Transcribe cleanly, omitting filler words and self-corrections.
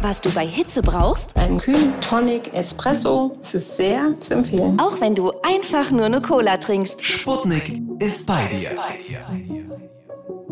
Was du bei Hitze brauchst? Einen kühlen Tonic Espresso. Es ist sehr zu empfehlen. Auch wenn du einfach nur eine Cola trinkst. Sputnik ist bei dir.